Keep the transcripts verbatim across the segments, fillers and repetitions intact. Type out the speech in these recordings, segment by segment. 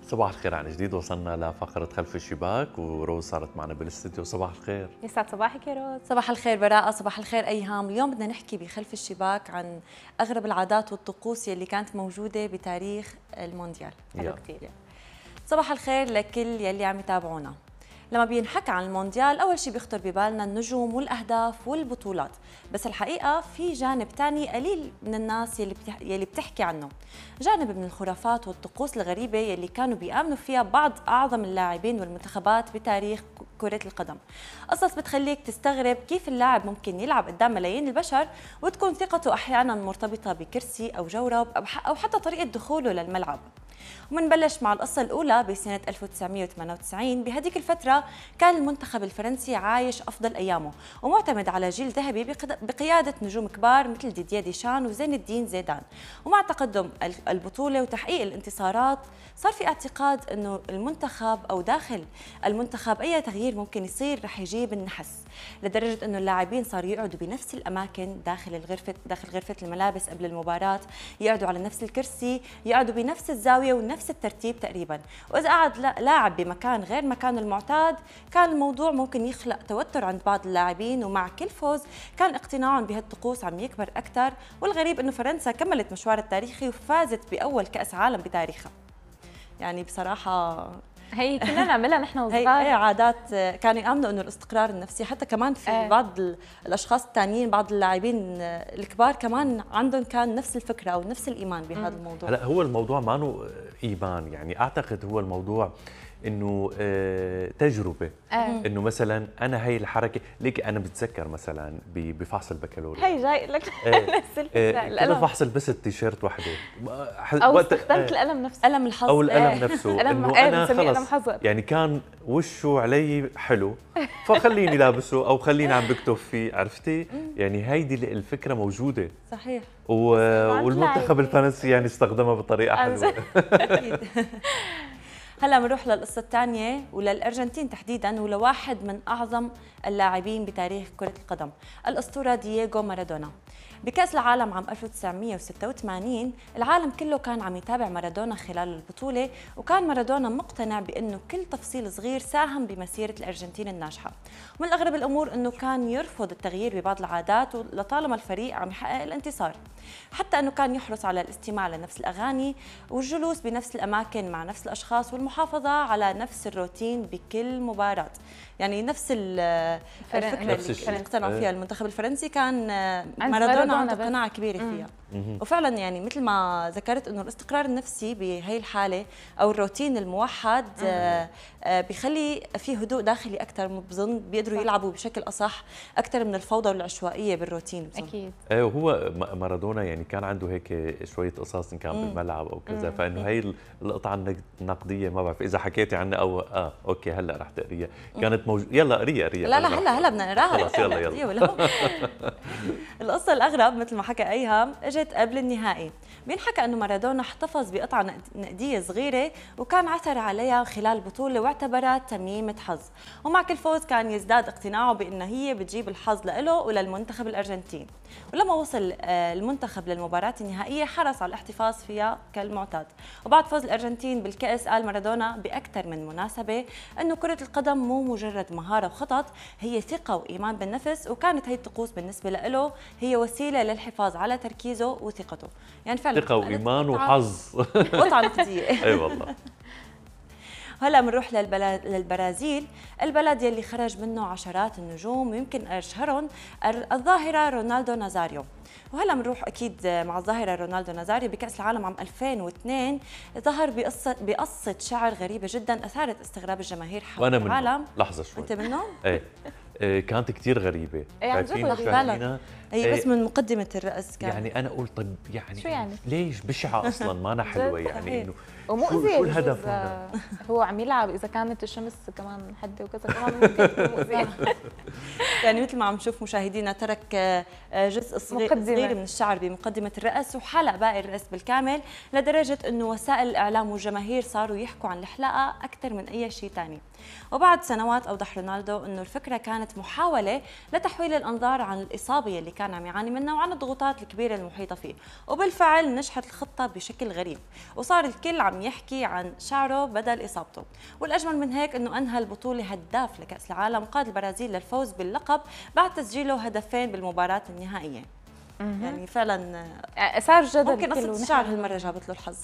صباح الخير عن جديد. وصلنا لفقرة خلف الشباك وروز صارت معنا بالاستديو. صباح الخير. يسعد صباحك يا روز. صباح الخير براءة، صباح الخير أيهام. اليوم بدنا نحكي بخلف الشباك عن أغرب العادات والطقوس يلي كانت موجودة بتاريخ المونديال. حلو كثير. صباح الخير لكل يلي عم يتابعونا. لما بينحكى عن المونديال أول شيء بيخطر ببالنا النجوم والأهداف والبطولات، بس الحقيقة في جانب تاني قليل من الناس يلي, بتح... يلي بتحكي عنه، جانب من الخرافات والطقوس الغريبة يلي كانوا بيآمنوا فيها بعض أعظم اللاعبين والمنتخبات بتاريخ كرة القدم. قصص بتخليك تستغرب كيف اللاعب ممكن يلعب قدام ملايين البشر وتكون ثقته أحيانا مرتبطة بكرسي أو جورب أو حتى طريقة دخوله للملعب. ومنبلش مع القصة الأولى بسنة ألف وتسعمئة وثمانية وتسعين. بهديك الفترة كان المنتخب الفرنسي عايش أفضل أيامه ومعتمد على جيل ذهبي بقيادة نجوم كبار مثل ديدييه ديشان وزين الدين زيدان. ومع تقدم البطولة وتحقيق الانتصارات صار في اعتقاد أنه المنتخب أو داخل المنتخب أي تغيير ممكن يصير رح يجيب النحس، لدرجة أنه اللاعبين صاروا يقعدوا بنفس الأماكن داخل الغرفة داخل غرفة الملابس قبل المباراة، يقعدوا على نفس الكرسي، يقعدوا بنفس الزاوية ونفس الترتيب تقريبا. وإذا قعد لاعب بمكان غير مكانه المعتاد كان الموضوع ممكن يخلق توتر عند بعض اللاعبين، ومع كل فوز كان اقتناعهم بهالطقوس عم يكبر أكثر. والغريب أنه فرنسا كملت مشوار التاريخي وفازت بأول كأس عالم بتاريخها. يعني بصراحة هي كنا نعملها نحن وصغار. هي عادات كانوا يآمنوا انه الاستقرار النفسي، حتى كمان في أه. بعض الاشخاص الثانيين، بعض اللاعبين الكبار كمان عندهم كان نفس الفكره او نفس الايمان بهذا الموضوع. هلا هو الموضوع ما انه ايمان، يعني اعتقد هو الموضوع انه آه تجربه. أه. انه مثلا انا هي الحركه ليك انا بتذكر مثلا بفحص البكالوريا هي جاي لك نفس القلم فحص لبست تيشيرت وحده او استخدمت القلم نفسه قلم الحظ او القلم نفسه انه انا خلص يعني كان وشه علي حلو فخليني لابسه او خليني عم بكتب فيه، عرفتي؟ يعني هيدي الفكره موجوده صحيح. والمنتخب الفرنسي يعني استخدمها بطريقه حلوه. اكيد. هلا بنروح للقصة الثانية وللأرجنتين تحديداً ولواحد من أعظم اللاعبين بتاريخ كرة القدم، الأسطورة دييغو مارادونا. بكأس العالم عام ألف وتسعمئة وستة وثمانين العالم كله كان عم يتابع مارادونا خلال البطولة، وكان مارادونا مقتنع بأنه كل تفصيل صغير ساهم بمسيرة الأرجنتين الناجحة. ومن أغرب الأمور أنه كان يرفض التغيير ببعض العادات لطالما الفريق عم يحقق الانتصار، حتى أنه كان يحرص على الاستماع لنفس الأغاني والجلوس بنفس الأماكن مع نفس الأشخاص والمحافظة على نفس الروتين بكل مباراة. يعني نفس الفكرة اللي اقتنعوا فيها المنتخب الفرنسي كان مارادونا عنده قناعة كبيرة فيها. وفعلا يعني مثل ما ذكرت انه الاستقرار النفسي بهي الحالة او الروتين الموحد بيخلي فيه هدوء داخلي اكثر، بظن بيقدروا يلعبوا بشكل اصح اكثر من الفوضى والعشوائية بالروتين. اكيد. هو مارادونا يعني كان عنده هيك شوية قصص ان كان بالملعب او كذا، فانه هي القطعة النقدية ما بعرف اذا حكيتي عنها او اه اوكي هلا رح تقريها، كانت موجودة. يلا قريها قريها. لا لا هلا هلا بدنا نقراها. خلص يلا يلا. القصة الأغرب مثل ما حكى أيهم اجت قبل النهائي. بينحكى أنه مارادونا احتفظ بقطعة نقدية صغيرة وكان عثر عليها خلال البطولة واعتبرها تميمة حظ، ومع كل فوز كان يزداد اقتناعه بأن هي بتجيب الحظ له وللمنتخب الأرجنتين. ولما وصل المنتخب للمباراة النهائية حرص على الاحتفاظ فيها كالمعتاد. وبعد فوز الأرجنتين بالكأس قال مارادونا بأكثر من مناسبة أنه كرة القدم مو مجرد مهارة وخطط، هي ثقة وإيمان بالنفس، وكانت هي الطقوس بالنسبة له هي وسيلة للحفاظ على تركيزه وثقته. يعني فعلا ثقة وإيمان وحظ. قطعة نقدية. اي والله. هلا بنروح للبرازيل، البلد يلي خرج منه عشرات النجوم ويمكن اشهرهم الظاهرة رونالدو نازاريو. وهلا بنروح اكيد مع الظاهرة رونالدو نازاريو. بكأس العالم عام ألفين واثنين ظهر بقصة بقصة شعر غريبة جدا اثارت استغراب الجماهير حول العالم. لحظة شوي. انت منهم؟ ايه كانت كثير غريبة. شايفين فعلا هي بس من مقدمة الرأس كان. يعني أنا قلت طيب يعني, شو يعني ليش بشعة أصلا ما أنا حلوة يعني إنه ومؤذية. شو الهدف هو عم يلعب إذا كانت الشمس كمان حدة وكذا كمان ممكن مؤذية. يعني مثل ما عم نشوف مشاهدينا ترك جزء صغير, صغير من الشعر بمقدمة الرأس وحلق باقي الرأس بالكامل، لدرجة أنه وسائل الإعلام والجماهير صاروا يحكوا عن الحلقة أكثر من أي شيء ثاني. وبعد سنوات أوضح رونالدو أنه الفكرة كانت كانت محاولة لتحويل الأنظار عن الإصابة اللي كان عم يعاني منها وعن الضغوطات الكبيرة المحيطة فيه، وبالفعل نجحت الخطة بشكل غريب وصار الكل عم يحكي عن شعره بدل إصابته. والأجمل من هيك أنه أنهى البطولة هداف لكأس العالم وقاد البرازيل للفوز باللقب بعد تسجيله هدفين بالمباراة النهائية. يعني فعلا صار جدل. ممكن قصة الشعر هالمرة جابت له الحظ.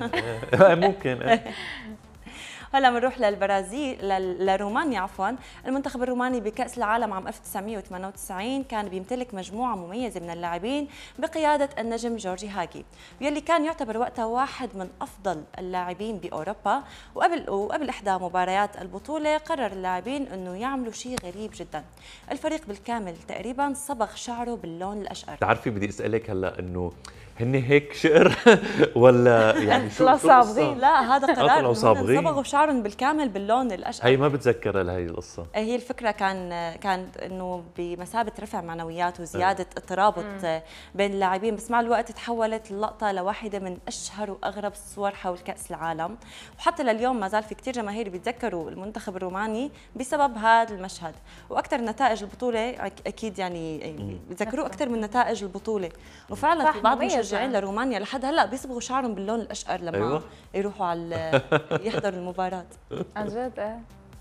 ممكن. هلا بنروح للبرازيل لرومانيا عفوا. المنتخب الروماني بكأس العالم عام ألف وتسعمئة وثمانية وتسعين كان بيمتلك مجموعة مميزة من اللاعبين بقيادة النجم جورجي هاجي، واللي كان يعتبر وقتها واحد من أفضل اللاعبين بأوروبا. وقبل وقبل إحدى مباريات البطولة قرر اللاعبين إنه يعملوا شيء غريب جدا. الفريق بالكامل تقريبا صبغ شعره باللون الأشقر. بتعرفي بدي أسألك هلا إنه هن هيك شعر ولا يعني شو لا صابغين؟ لا هذا قرار صابغين صبغوا شعرهم بالكامل باللون الاشقر. هي ما بتذكر لهي القصه. هي الفكره كان كان انه بمثابه رفع معنويات وزياده الترابط بين اللاعبين، بس مع الوقت تحولت اللقطه لواحده من اشهر واغرب الصور حول كاس العالم، وحتى لليوم ما زال في كثير جماهير بيتذكروا المنتخب الروماني بسبب هذا المشهد. واكثر نتائج البطوله اكيد يعني بيتذكروه اكثر من نتائج البطوله. وفعلا في بعض المشجعين لرومانيا لحد هلا بيصبغوا شعرهم باللون الاشقر لما أيوة. يروحوا على يحضروا المباراه. عن جد ايه.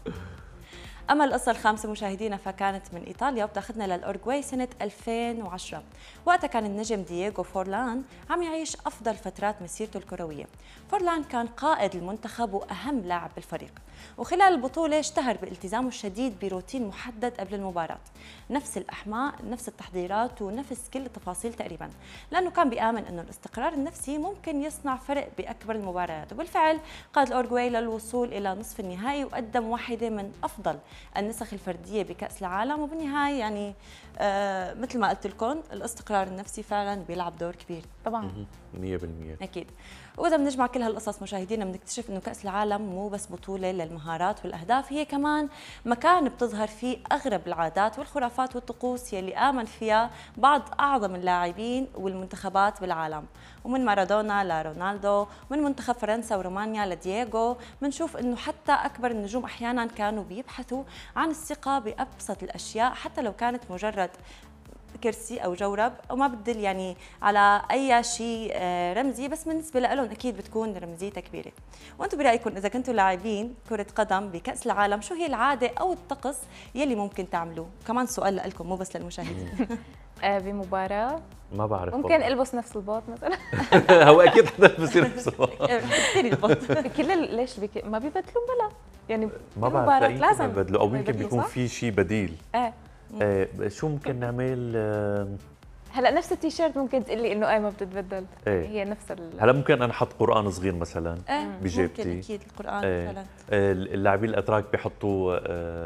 أما القصة الخامسة مشاهدينا فكانت من إيطاليا وبتاخذنا للأورجواي سنة ألفين وعشرة. وقتها كان النجم دييغو فورلان عم يعيش أفضل فترات مسيرته الكروية. فورلان كان قائد المنتخب وأهم لاعب بالفريق، وخلال البطولة اشتهر بالتزامه الشديد بروتين محدد قبل المباراة، نفس الأحماء، نفس التحضيرات ونفس كل التفاصيل تقريبا، لأنه كان بيآمن أنه الاستقرار النفسي ممكن يصنع فرق بأكبر المباريات. وبالفعل قاد الأورجواي للوصول إلى نصف النهائي وقدم واحدة من أفضل النسخ الفردية بكأس العالم. وبالنهاية يعني آه مثل ما قلت لكم الاستقرار النفسي فعلا بيلعب دور كبير طبعا مية بالمية أكيد. وإذا بنجمع كل هالقصص مشاهدينا بنكتشف إنه كأس العالم مو بس بطولة للمهارات والأهداف، هي كمان مكان بتظهر فيه أغرب العادات والخرافات والطقوس يلي آمن فيها بعض أعظم اللاعبين والمنتخبات بالعالم. ومن مارادونا لرونالدو، من منتخب فرنسا ورومانيا لدييغو، بنشوف إنه حتى أكبر النجوم أحيانا كانوا بيبحثوا عن الثقة بأبسط الأشياء حتى لو كانت مجرد كرسي او جورب وما بدل يعني على اي شيء رمزي، بس بالنسبه لهم اكيد بتكون رمزيتها كبيره. وانتم برايكم اذا كنتوا لاعبين كره قدم بكاس العالم شو هي العاده او الطقس يلي ممكن تعملوه؟ كمان سؤال لكم مو بس للمشاهدين. بمباراه ما بعرف ممكن والله. البس نفس الباط مثلا. هو اكيد حدا بصير نفس الباط. كثير الباط كل ليش بك... ما بيبدلوا بلا يعني ما بعرف لازم يبدلوا او يمكن بيكون في شيء بديل. ايه ايه شو ممكن نعمل؟ هلا نفس التيشيرت ممكن تقول لي انه ايه ما بتتبدل. ايه. هي نفس ال... هلا ممكن انا احط قران صغير مثلا ايه بجيبتي. ممكن اكيد القران ايه. مثلا. اللاعبين الاتراك بيحطوا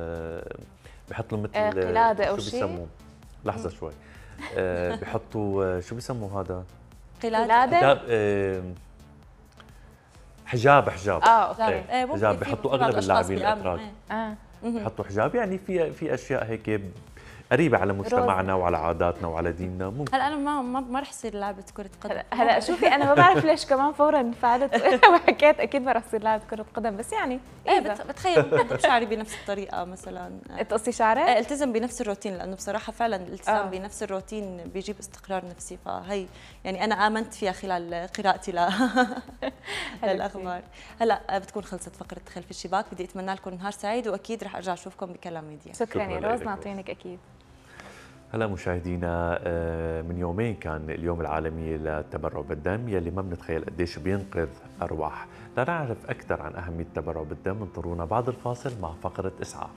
بيحطوا مثل ايه قلاده او شيء. شو بيسموه؟ لحظه شوي. بيحطوا شو بيسموا هذا؟ قلاده. حجاب حجاب. اه اوكي. ايه حجاب بيحطوا اغلب اللاعبين الاتراك. اه بيحطوا حجاب، يعني في في اشياء هيك قريبه على مجتمعنا وعلى عاداتنا وعلى ديننا. ممكن هلا انا ما ما, ما رح اصير لاعبه كره قدم. هلا شوفي انا ما بعرف ليش كمان فورا انفعلت وحكيت اكيد ما رح اصير لاعبه كره قدم، بس يعني ايه بتخيل ممكن شعري بنفس الطريقه مثلا تقصي شعرك؟ ايه التزم بنفس الروتين، لانه بصراحه فعلا الالتزام آه. بنفس الروتين بيجيب استقرار نفسي، فهي يعني انا امنت فيها خلال قراءتي ل للاخبار. هلا بتكون خلصت فقره خلف الشباك، بدي اتمنى لكم نهار سعيد واكيد رح ارجع اشوفكم بكلام ميديا. شكرا يا روز، ناطرينك اكيد. هلا مشاهدينا، من يومين كان اليوم العالمي للتبرع بالدم يلي ما بنتخيل قديش بينقذ ارواح. لنعرف اكثر عن اهميه التبرع بالدم انطرونا بعد الفاصل مع فقره اسعاف.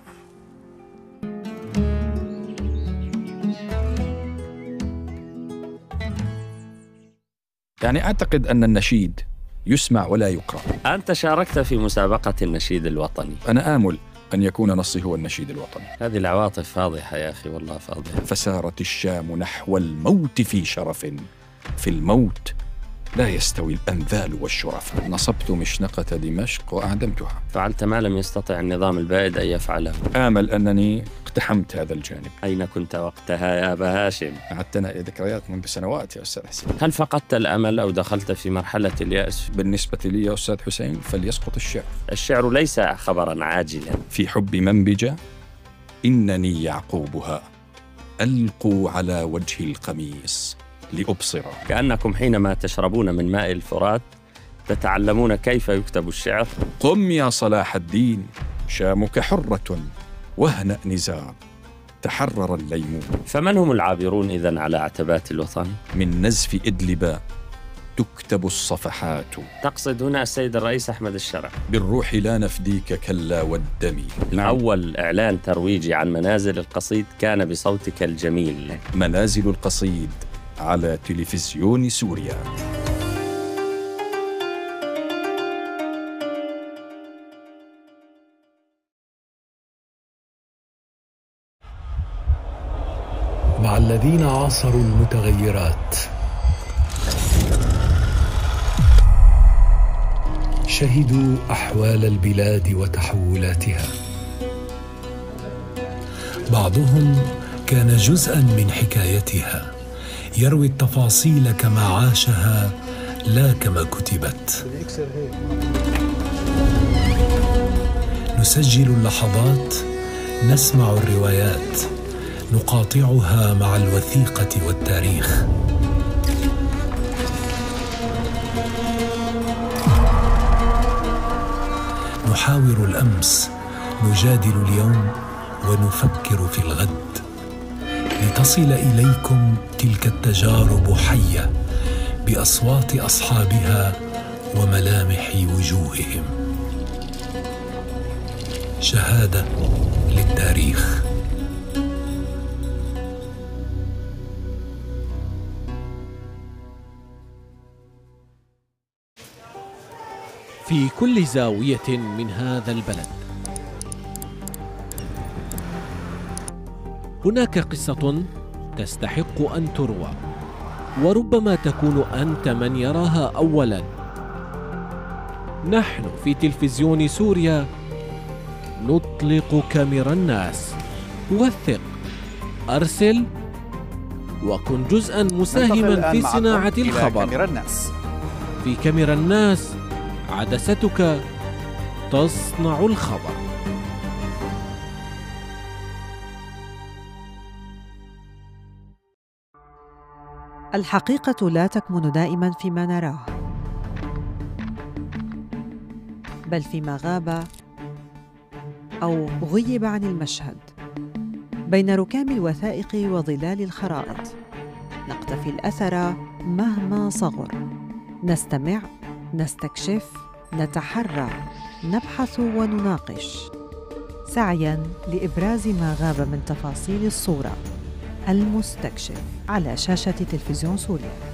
يعني اعتقد ان النشيد يسمع ولا يقرأ. أنت شاركت في مسابقة النشيد الوطني. أنا آمل أن يكون نصي هو النشيد الوطني. هذه العواطف فاضحة يا أخي، والله فاضحة. فسارت الشام نحو الموت في شرف، في الموت لا يستوي الأنذال والشرف. نصبت مشنقة دمشق وأعدمتها. فعلت ما لم يستطع النظام البائد أن يفعله. آمل أنني اقتحمت هذا الجانب. أين كنت وقتها يا أبا هاشم؟ أعدتنا ذكريات منذ سنوات يا أستاذ حسين. هل فقدت الأمل أو دخلت في مرحلة اليأس؟ بالنسبة لي يا أستاذ حسين فليسقط الشعر. الشعر ليس خبراً عاجلاً. في حب منبجة إنني يعقوبها، ألقوا على وجه القميص لأبصره. كأنكم حينما تشربون من ماء الفرات تتعلمون كيف يكتب الشعر. قم يا صلاح الدين، شامك حرة، واهنأ نزار، تحرر الليمون. فمن هم العابرون إذن على عتبات الوطن؟ من نزف إدلب تكتب الصفحات. تقصد هنا السيد الرئيس أحمد الشرع. بالروح لا نفديك كلا والدم. نعم. أول إعلان ترويجي عن منازل القصيد كان بصوتك الجميل. منازل القصيد على تلفزيون سوريا. مع الذين عاصروا المتغيرات، شهدوا أحوال البلاد وتحولاتها. بعضهم كان جزءاً من حكايتها، يروي التفاصيل كما عاشها لا كما كتبت. نسجل اللحظات، نسمع الروايات، نقاطعها مع الوثيقة والتاريخ. نحاور الأمس، نجادل اليوم، ونفكر في الغد، لتصل إليكم تلك التجارب حية بأصوات أصحابها وملامح وجوههم. شهادة للتاريخ. في كل زاوية من هذا البلد هناك قصة تستحق أن تروى، وربما تكون أنت من يراها أولاً. نحن في تلفزيون سوريا نطلق كاميرا الناس. وثق، أرسل، وكن جزءاً مساهماً في صناعة الخبر. كاميرا الناس. في كاميرا الناس، عدستك تصنع الخبر. الحقيقة لا تكمن دائما فيما نراه، بل فيما غاب أو غيب عن المشهد. بين ركام الوثائق وظلال الخرائط نقتفي الأثر مهما صغر، نستمع، نستكشف، نتحرى، نبحث ونناقش، سعياً لإبراز ما غاب من تفاصيل الصورة. المستكشف على شاشة تلفزيون سوريا.